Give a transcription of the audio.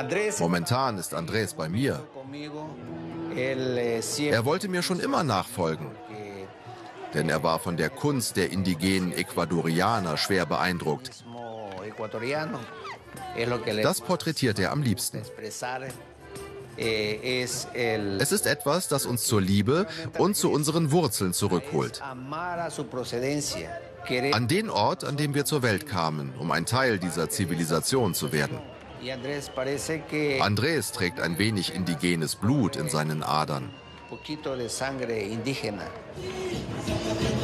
Momentan ist Andrés bei mir. Er wollte mir schon immer nachfolgen, denn er war von der Kunst der indigenen Ecuadorianer schwer beeindruckt. Das porträtiert er am liebsten. Es ist etwas, das uns zur Liebe und zu unseren Wurzeln zurückholt. An den Ort, an dem wir zur Welt kamen, um ein Teil dieser Zivilisation zu werden. Andrés trägt ein wenig indigenes Blut in seinen Adern.